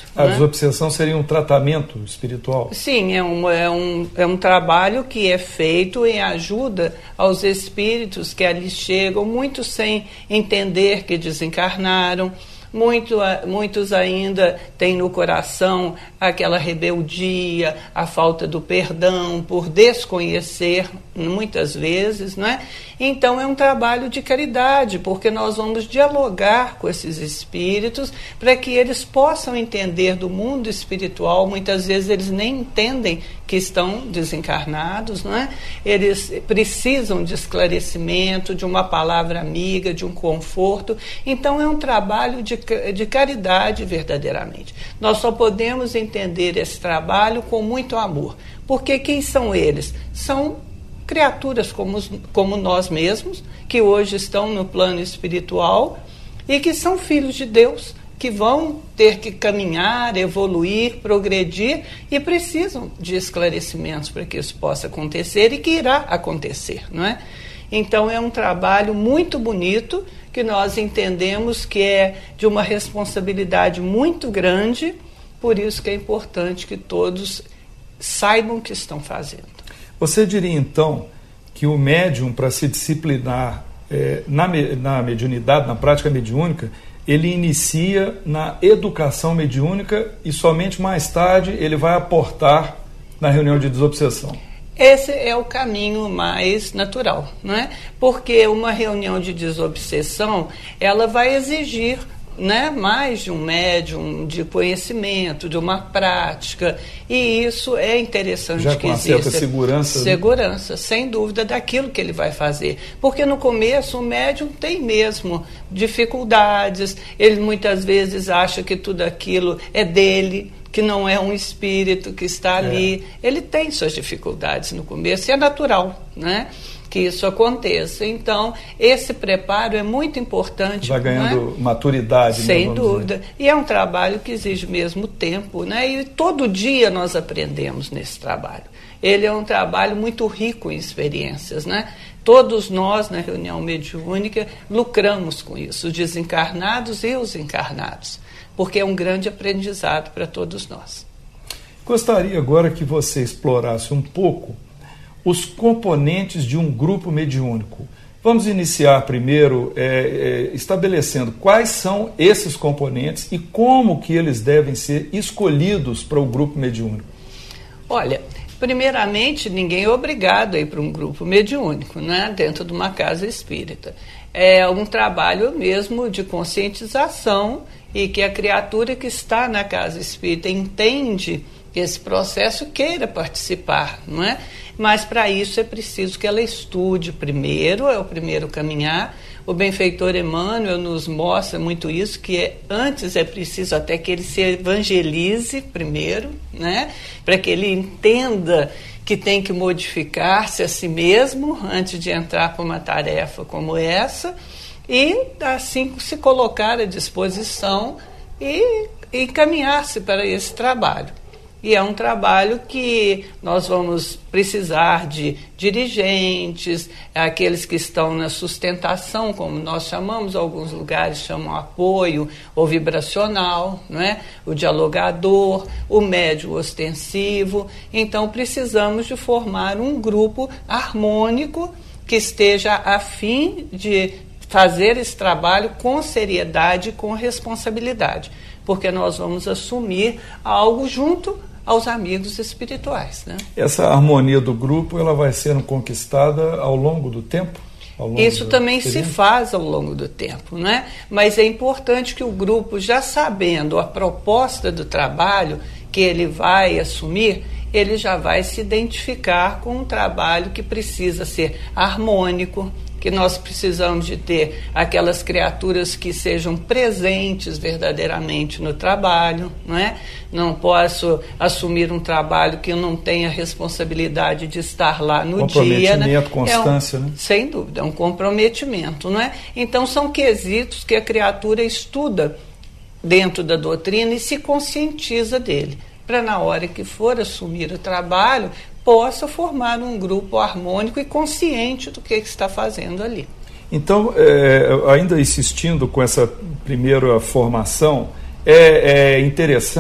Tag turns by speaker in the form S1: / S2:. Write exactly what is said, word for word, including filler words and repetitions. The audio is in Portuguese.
S1: A
S2: né?
S1: desobsessão seria um tratamento espiritual?
S2: Sim, é um, é, um, é um trabalho que é feito em ajuda aos espíritos que ali chegam, muitos sem entender que desencarnaram. Muito, muitos ainda têm no coração aquela rebeldia, a falta do perdão, por desconhecer, muitas vezes, não é? Então é um trabalho de caridade, porque nós vamos dialogar com esses espíritos para que eles possam entender do mundo espiritual. Muitas vezes eles nem entendem que estão desencarnados, não é? Eles precisam de esclarecimento, de uma palavra amiga, de um conforto. Então é um trabalho de de caridade verdadeiramente. Nós só podemos entender esse trabalho com muito amor, porque quem são eles? São criaturas como, como nós mesmos, que hoje estão no plano espiritual e que são filhos de Deus, que vão ter que caminhar, evoluir, progredir e precisam de esclarecimentos para que isso possa acontecer e que irá acontecer, não é? Então é um trabalho muito bonito, que nós entendemos que é de uma responsabilidade muito grande, por isso que é importante que todos saibam o que estão fazendo.
S1: Você diria então que o médium, para se disciplinar é, na, na mediunidade, na prática mediúnica, ele inicia na educação mediúnica e somente mais tarde ele vai aportar na reunião de desobsessão?
S2: Esse é o caminho mais natural, não é? Porque uma reunião de desobsessão, ela vai exigir, né, mais de um médium, de conhecimento, de uma prática, e isso é interessante.
S1: Já
S2: que
S1: com
S2: exista
S1: certa segurança.
S2: Segurança, né? Sem dúvida, daquilo que ele vai fazer. Porque no começo o médium tem mesmo dificuldades, ele muitas vezes acha que tudo aquilo é dele, que não é um espírito que está ali. É. Ele tem suas dificuldades no começo, e é natural, né, que isso aconteça. Então, esse preparo é muito importante.
S1: Vai ganhando, né, maturidade.
S2: Sem
S1: né,
S2: dúvida.
S1: Dizer.
S2: E é um trabalho que exige mesmo tempo, né, e todo dia nós aprendemos nesse trabalho. Ele é um trabalho muito rico em experiências, né? Todos nós, na reunião mediúnica, lucramos com isso, os desencarnados e os encarnados, porque é um grande aprendizado para todos nós.
S1: Gostaria agora que você explorasse um pouco os componentes de um grupo mediúnico. Vamos iniciar primeiro é, é, estabelecendo quais são esses componentes e como que eles devem ser escolhidos para o grupo mediúnico.
S2: Olha, primeiramente, ninguém é obrigado a ir para um grupo mediúnico, né, dentro de uma casa espírita. É um trabalho mesmo de conscientização e que a criatura que está na casa espírita entende esse processo, queira participar, não é? Mas para isso é preciso que ela estude primeiro, é o primeiro caminhar. O benfeitor Emmanuel nos mostra muito isso, que é, antes é preciso até que ele se evangelize primeiro, né? Para que ele entenda que tem que modificar-se a si mesmo antes de entrar para uma tarefa como essa, e assim se colocar à disposição e encaminhar-se para esse trabalho. E é um trabalho que nós vamos precisar de dirigentes, aqueles que estão na sustentação, como nós chamamos, alguns lugares chamam apoio ou vibracional, não é? O dialogador, o médium ostensivo. Então precisamos de formar um grupo harmônico que esteja a fim de fazer esse trabalho com seriedade e com responsabilidade, porque nós vamos assumir algo junto aos amigos espirituais, né?
S1: Essa harmonia do grupo, ela vai sendo conquistada ao longo do tempo? Ao longo
S2: Isso também se faz ao longo do tempo, né? Mas é importante que o grupo, já sabendo a proposta do trabalho que ele vai assumir, ele já vai se identificar com um trabalho que precisa ser harmônico, que nós precisamos de ter aquelas criaturas que sejam presentes verdadeiramente no trabalho, não é? Não posso assumir um trabalho que eu não tenha responsabilidade de estar lá no dia, né?
S1: Comprometimento, constância,
S2: é um,
S1: né?
S2: Sem dúvida, é um comprometimento, não é? Então são quesitos que a criatura estuda dentro da doutrina e se conscientiza dele, para na hora que for assumir o trabalho, possa formar um grupo harmônico e consciente do que está fazendo ali.
S1: Então, é, ainda insistindo com essa primeira formação, é, é interessante